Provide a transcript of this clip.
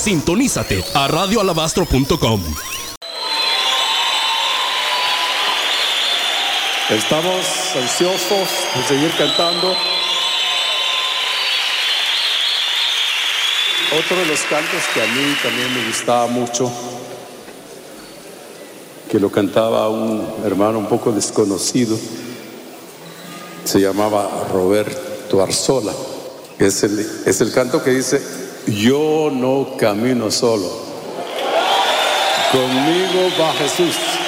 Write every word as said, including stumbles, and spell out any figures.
Sintonízate a radio alabastro punto com. Estamos ansiosos de seguir cantando. Otro de los cantos que a mí también me gustaba mucho, que lo cantaba un hermano un poco desconocido, se llamaba Roberto Arzola. Es el, es el canto que dice: yo no camino solo, conmigo va Jesús.